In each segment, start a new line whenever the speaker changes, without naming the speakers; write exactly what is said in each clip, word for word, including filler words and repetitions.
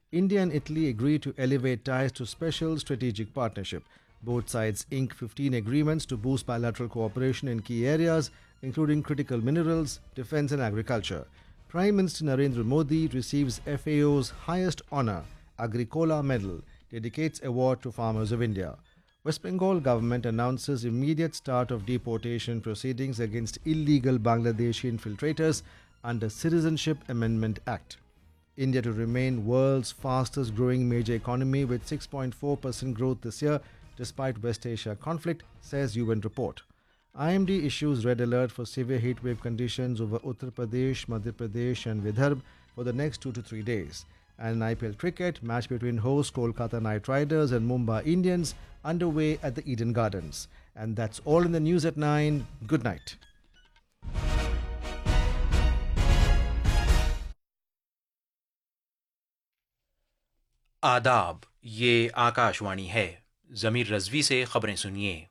India and Italy agreed to elevate ties to special strategic partnership. Both sides inked fifteen agreements to boost bilateral cooperation in key areas, including critical minerals, defense and agriculture. Prime Minister Narendra Modi receives F A O's highest honor, Agricola Medal, dedicates award to farmers of India. West Bengal government announces immediate start of deportation proceedings against illegal Bangladeshi infiltrators under Citizenship Amendment Act. India to remain world's fastest growing major economy with six point four percent growth this year despite West Asia conflict, says U N report. I M D issues red alert for severe heatwave conditions over Uttar Pradesh, Madhya Pradesh and Vidarbha for the next two to three days. And in I P L cricket, match between host Kolkata Knight Riders and Mumbai Indians underway at the Eden Gardens. And that's all in the news at nine. Good night.
आदाब, ये आकाशवाणी है। ज़मीर रज़वी से खबरें सुनिए।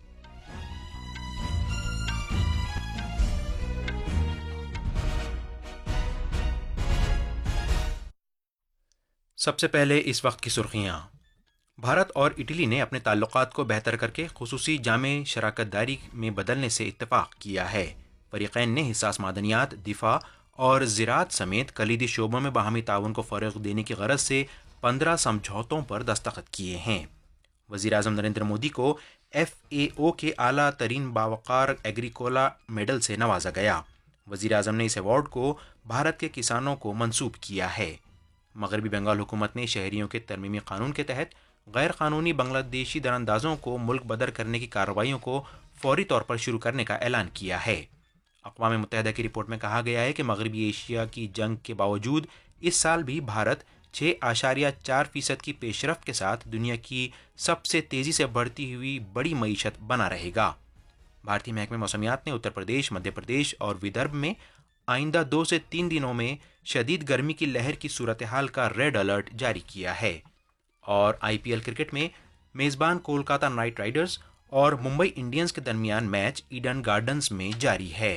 सबसे पहले इस वक्त की सुर्खियां। भारत और इटली ने अपने ताल्लुकात को बेहतर करके खुसूसी जामे शराकतदारी में बदलने से इत्तेफाक किया है। फरीक़ैन ने हिस्सास मादनियात, दिफा और ज़राअत समेत कलीदी शोबों में बाहमी ताउन को फ़रोग़ देने की गरज से पंद्रह समझौतों पर दस्तखत किए हैं। वज़ीर-ए-आज़म नरेंद्र मोदी को एफ ए ओ के आला तरीन बावकार एग्रीकोला मेडल से नवाजा गया। वज़ीर-ए-आज़म ने इस अवार्ड को भारत के किसानों को मंसूब किया है। मगरबी बंगाल हुकूमत ने शहरियों के तरमीमी कानून के तहत गैर कानूनी बांग्लादेशी दरअंदाजों को मुल्क बदर करने की कार्रवाइयों को फौरी तौर पर शुरू करने का ऐलान किया है। अक़वाम मुत्तहिदा की रिपोर्ट में कहा गया है कि मगरबी एशिया की जंग के बावजूद इस साल भी भारत छः आशारिया चार फीसद की पेशरफ्त के साथ दुनिया की सबसे तेज़ी से बढ़ती हुई बड़ी मईशत बना रहेगा। भारतीय महकमे मौसमियात ने उत्तर प्रदेश, मध्य प्रदेश और विदर्भ में आइंदा दो से तीन दिनों में शदीद गर्मी की लहर की सूरत हाल का रेड अलर्ट जारी किया है। और आई पी एल क्रिकेट में मेज़बान कोलकाता नाइट राइडर्स और मुंबई इंडियंस के दरमियान मैच ईडन गार्डन्स में जारी है।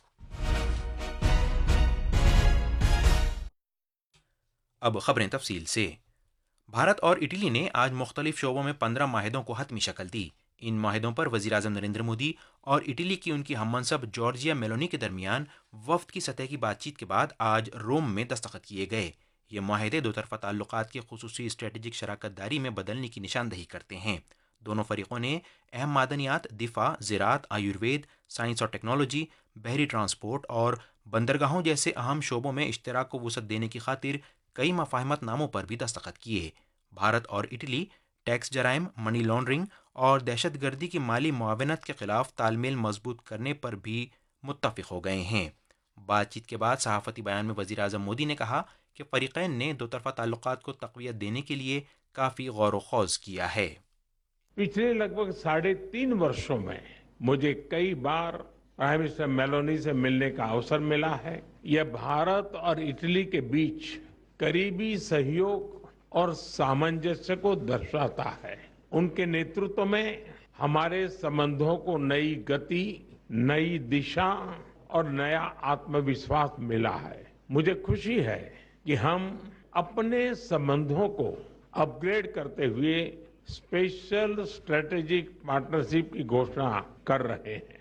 अब खबरें तफसील से। भारत और इटली ने आज मुख्तलिफ शोबों में पंद्रह माहिदों को हतमी शक्ल दी। इन माहिदों पर वज़ीर-ए-आज़म नरेंद्र मोदी और इटली की उनकी हममनसब जॉर्जिया मेलोनी के दरमियान वफ्द की सतह की बातचीत के बाद आज रोम में दस्तखत किए गए। ये माहिदे दो तरफ़ा ताल्लुकात की खुसूसी स्ट्रेटेजिक शराकतदारी में बदलने की निशानदही करते हैं। दोनों फरीक़ों ने अहम मादनियात, दिफा, ज़राअत, आयुर्वेद, साइंस और टेक्नोलॉजी, बहरी ट्रांसपोर्ट और बंदरगाहों जैसे अहम शोबों में इश्तराक को वसअत देने की खातिर कई मफाहिमत नामों पर भी दस्तखत किए। भारत और इटली टैक्स जराइम, मनी लॉन्ड्रिंग और दहशत गर्दी की माली मुआवनत के खिलाफ तालमेल मजबूत करने पर भी मुत्तफ़िक़ हो गए हैं। बातचीत के बाद सहाफ़ती बयान में वज़ीर-ए-आज़म मोदी ने कहा कि फ़रीक़ैन ने दो तरफ़ा ताल्लुकात को तक़वियत देने के लिए काफ़ी गौर व ख़ौज़ किया है।
पिछले लगभग साढ़े तीन वर्षों में मुझे कई बार प्राइम मिनिस्टर मेलोनी से मिलने का अवसर मिला है। यह भारत और इटली के बीच करीबी सहयोग और सामंजस्य को दर्शाता है। उनके नेतृत्व में हमारे संबंधों को नई गति, नई दिशा और नया आत्मविश्वास मिला है। मुझे खुशी है कि हम अपने संबंधों को अपग्रेड करते हुए स्पेशल स्ट्रेटेजिक पार्टनरशिप की घोषणा कर रहे हैं।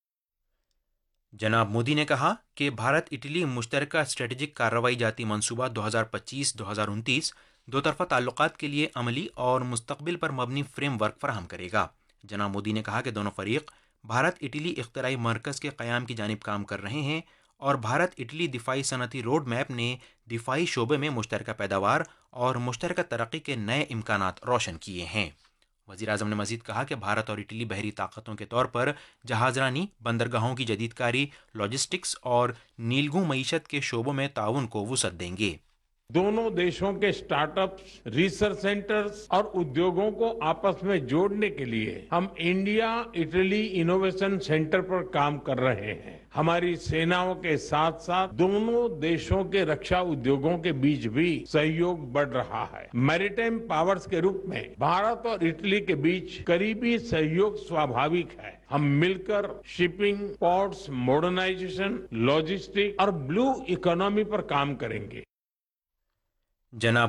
जनाब मोदी ने कहा कि भारत इटली मुश्तरका स्ट्रेटेजिक कार्रवाई जाती मंसूबा दो हज़ार पच्चीस दो हज़ार उनतीस दो तरफ़ा ताल्लुकात के लिए अमली और मुस्तक़बिल पर मबनी फ्रेमवर्क फराहम करेगा। जनाब मोदी ने कहा कि दोनों फरीक भारत इटली इख्तराई मरकज़ के क़याम की जानिब काम कर रहे हैं और भारत इटली दिफाई सनती रोड मैप ने दिफाई शोबे में मुश्तरका पैदावार और मुश्तरका तरक्की के नए इम्कानात रोशन किए हैं। वज़ीर-ए-आज़म ने मज़ीद कहा कि भारत और इटली बहरी ताकतों के तौर पर जहाज़रानी, बंदरगाहों की जदीदकारी, लॉजिस्टिक्स और नीलगू मईशत के शोबों में ताउन को वुसअत देंगे।
दोनों देशों के स्टार्टअप्स, रिसर्च सेंटर्स और उद्योगों को आपस में जोड़ने के लिए हम इंडिया इटली इनोवेशन सेंटर पर काम कर रहे हैं। हमारी सेनाओं के साथ साथ दोनों देशों के रक्षा उद्योगों के बीच भी सहयोग बढ़ रहा है। मैरीटाइम पावर्स के रूप में भारत और इटली के बीच करीबी सहयोग स्वाभाविक है। हम मिलकर शिपिंग, पोर्ट्स, मॉडर्नाइजेशन, लॉजिस्टिक और ब्लू इकोनॉमी पर काम करेंगे।
जनाब